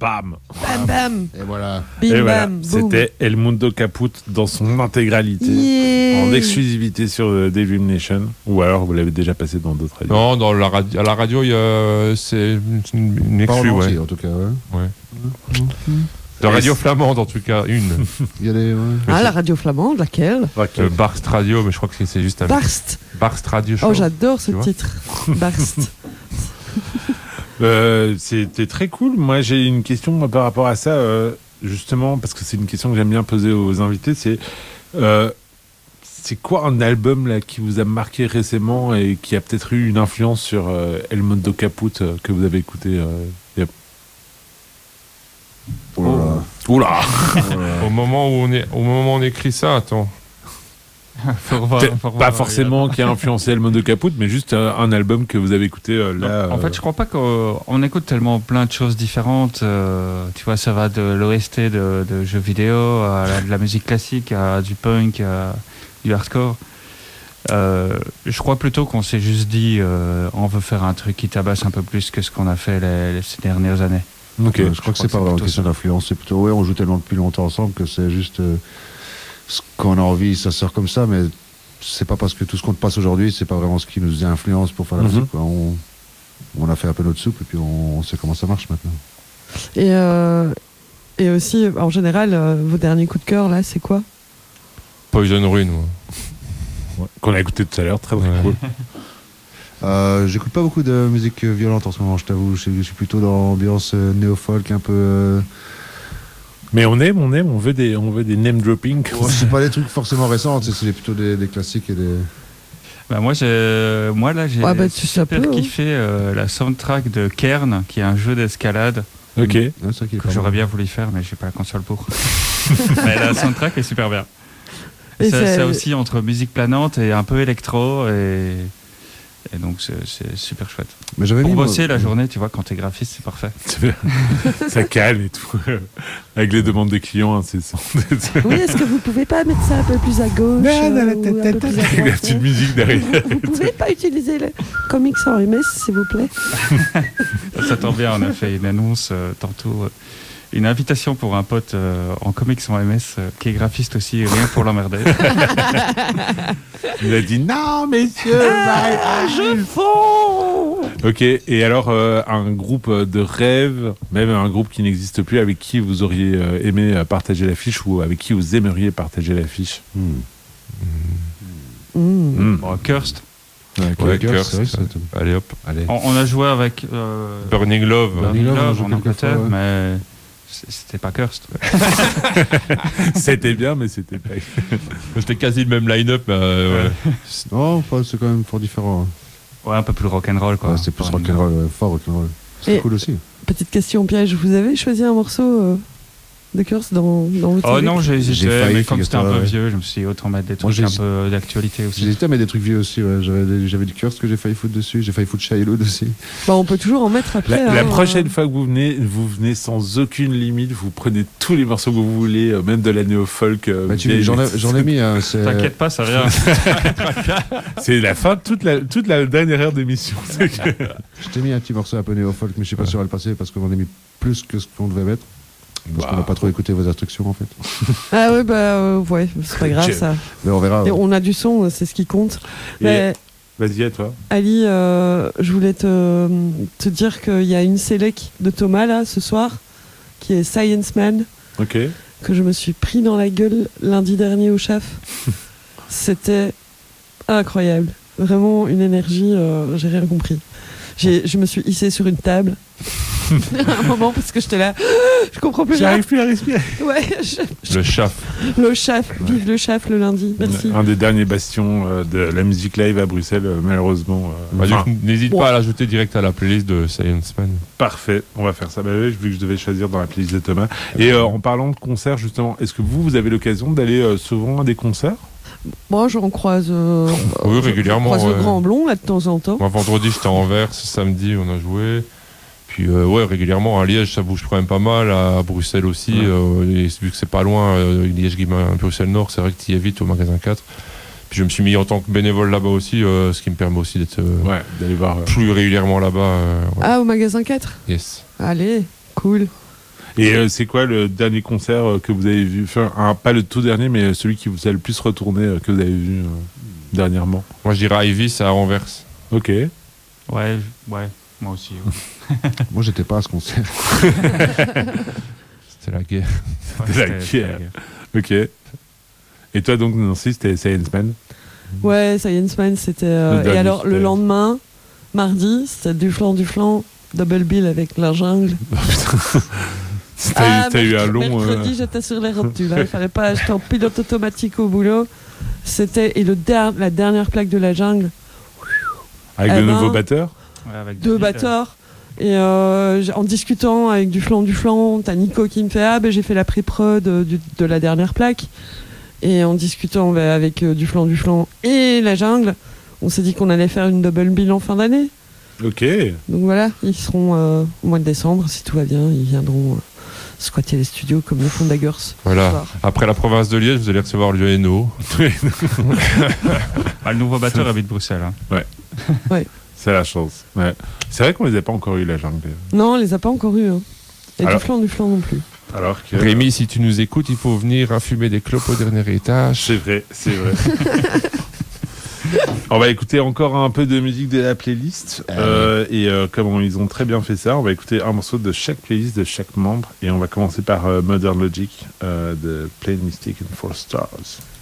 Bam. Bam bam. Et voilà. Bim Et voilà, bam. Boum. c'était El Mundo Caput dans son intégralité, Yeah. en exclusivité sur Devil Nation, ou alors vous l'avez déjà passé dans d'autres radios. Non, à la radio, c'est une Pas en exclue, entier, ouais. en tout cas, ouais. De radio flamande, en tout cas, une. Il y a des... Ouais. Ah, la radio flamande, laquelle? Barst Radio, mais je crois que c'est juste un... Barst. Barst Radio Show. Oh, j'adore ce Tu vois titre. Barst. C'était très cool. Moi, j'ai une question par rapport à ça, justement, parce que c'est une question que j'aime bien poser aux invités. C'est quoi un album là qui vous a marqué récemment et qui a peut-être eu une influence sur El Mundo Caput que vous avez écouté Oula. Oula. Au moment où on écrit ça, attends. Pas forcément qui a influencé El Mundo Caput, mais juste un album que vous avez écouté là. En fait, je crois pas qu'on écoute tellement plein de choses différentes. Tu vois, ça va de l'OST de jeux vidéo à de la musique classique, à du punk, à du hardcore. Je crois plutôt qu'on s'est juste dit on veut faire un truc qui tabasse un peu plus que ce qu'on a fait ces dernières années. Ok. Je crois que c'est pas vraiment une question d'influence. C'est plutôt, ouais, on joue tellement depuis longtemps ensemble que c'est juste ce qu'on a envie, ça sort comme ça, mais c'est pas parce que tout ce qu'on te passe aujourd'hui, c'est pas vraiment ce qui nous influence pour faire la musique, quoi. On a fait un peu notre soupe et puis on sait comment ça marche maintenant. Et aussi, en général, vos derniers coups de cœur, là, c'est quoi? Poison Rune, Ouais, qu'on a écouté tout à l'heure, très Ouais. cool. J'écoute pas beaucoup de musique violente en ce moment, je t'avoue. Je suis plutôt dans l'ambiance néo-folk, un peu. Mais on veut des name dropping. C'est pas des trucs forcément récents, c'est plutôt des classiques et des. Bah moi là j'ai Ouais, bah, tu sais super peu, hein. kiffé la soundtrack de Kern, qui est un jeu d'escalade Ok. Ouais, c'est vrai qu'il est que pas j'aurais mal. bien voulu faire, mais j'ai pas la console pour. Mais la soundtrack est super bien. Et C'est aussi entre musique planante et un peu électro, et donc c'est super chouette. Mais j'avais Pour mis, bosser moi- la journée, tu vois, quand t'es graphiste, c'est parfait. Ça calme et tout. Avec les demandes des clients incessantes. Oui, est-ce que vous pouvez pas mettre ça un peu plus à gauche ou un peu plus à Avec la droite, petite musique derrière. Vous pouvez pas utiliser le comics en MS, s'il vous plaît? Ça tombe bien, on a fait une annonce tantôt, une invitation pour un pote en comics en MS qui est graphiste aussi, rien pour l'emmerder. Il a dit non, messieurs. Je fonds. Ok. Et alors, un groupe de rêve, même un groupe qui n'existe plus, avec qui vous auriez aimé partager l'affiche ou avec qui vous aimeriez partager l'affiche? Bon, Cursed, Ouais, Cursed, c'est vrai, Cursed. c'est- Allez hop. Allez. on a joué avec Burning Love. Burning Love, on Love joue en quelques Angleterre, fois, ouais. mais c'était pas Cursed. C'était bien, mais c'était pas. C'était quasi le même line-up, mais ouais. Non, enfin, c'est quand même fort différent. Hein. Ouais, un peu plus rock'n'roll, quoi. Ouais, c'est plus Burning Love. rock'n'roll, fort rock'n'roll. C'est Et- cool aussi. Petite question piège, vous avez choisi un morceau de Curse dans votre Oh série? non, j'ai J'ai hésité, failli, mais comme c'était un peu figure-toi, ouais. vieux, je me suis dit autant mettre des Moi, trucs un j'ai- peu d'actualité J'ai aussi. hésité à mettre des trucs vieux aussi, ouais. J'avais du Curse que j'ai failli foutre dessus. J'ai failli foutre Shiloh aussi. Bah, on peut toujours en mettre après. La hein. prochaine fois que vous venez sans aucune limite, vous prenez tous les morceaux que vous voulez, même de la néo-folk. Bah, j'en ai mis. Hein, T'inquiète pas, ça vient. C'est la fin de toute la dernière heure d'émission. C'est que- Je t'ai mis un petit morceau un peu néo-folk, mais je sais pas si on va le passer parce qu'on en a mis plus que ce qu'on devait mettre. Parce qu'on n'a pas trop écouté vos instructions en fait. Ah ouais, bah ouais, c'est pas grave ça. Mais on verra. Et on a du son, c'est ce qui compte. Et- Mais Vas-y, à toi. Ali, je voulais te dire qu'il y a une sélec de Thomas là ce soir, qui est Science Man, Ok. que je me suis pris dans la gueule lundi dernier au CHAF. C'était incroyable. Vraiment une énergie, j'ai rien compris. Je me suis hissée sur une table à un moment parce que j'étais là, je comprends plus rien. J'arrive plus à respirer. Ouais, Le chaf. le CHAF, vive le CHAF le lundi, merci. Un des derniers bastions de la musique live à Bruxelles, malheureusement. Bah, du Enfin, coup, n'hésite bon. pas à l'ajouter direct à la playlist de Science Man. parfait, on va faire ça. Bah, ouais, vu que je devais choisir dans la playlist de Thomas. Et en parlant de concerts, justement, est-ce que vous avez l'occasion d'aller souvent à des concerts? Moi, j'en croise. Oui, régulièrement, Je croise le ouais. Grand Blond là de temps en temps. Moi, vendredi, j'étais à Anvers. Samedi, on a joué. Puis, ouais, régulièrement, à Liège, ça bouge quand même pas mal. À Bruxelles aussi. Ouais. Et vu que c'est pas loin, Liège, Bruxelles Nord, c'est vrai que tu y es vite au magasin 4. Puis, je me suis mis en tant que bénévole là-bas aussi, ce qui me permet aussi d'être Ouais, d'aller voir. plus régulièrement là-bas. Ouais. Ah, au magasin 4. Yes. Allez, cool. Et c'est quoi le dernier concert que vous avez vu? Enfin, pas le tout dernier, mais celui qui vous a le plus retourné que vous avez vu dernièrement? Moi, je dirais Ivy, c'est à Anvers. Ok. Ouais, moi aussi. Moi, j'étais pas à ce concert. C'était la guerre. C'était la guerre. Ok. Et toi, donc, Nancy, c'était Science Man? Ouais, Science Man, c'était. Et alors, le lendemain, mardi, c'était du flan, double bill avec la jungle. T'as eu un long. Mercredi, j'étais sur les rotules. Il fallait pas. J'étais en pilote automatique au boulot. C'était. Et la dernière plaque de la jungle. Avec de nouveaux batteurs? Ouais, avec 2 batteurs. Et en discutant avec du flan, t'as Nico qui me fait j'ai fait la pré-prod de la dernière plaque. Et en discutant avec du flan et la jungle, on s'est dit qu'on allait faire une double bill en fin d'année. Ok. Donc voilà, ils seront au mois de décembre, si tout va bien, ils viendront squatter les studios comme le font Daggers. Voilà. Après la province de Liège, vous allez recevoir le Hainaut. Le nouveau batteur habite Bruxelles. Hein. Ouais. C'est la chance. Ouais. C'est vrai qu'on les a pas encore eu, la jungle. Non, on les a pas encore eu. Hein. Et Alors... du flan non plus. Alors que... Rémi, si tu nous écoutes, il faut venir fumer des clopes au dernier étage. C'est vrai. On va écouter encore un peu de musique de la playlist. Et comme ils ont très bien fait ça, on va écouter un morceau de chaque playlist de chaque membre. Et on va commencer par Modern Logic de Plain Mistaken for Stars.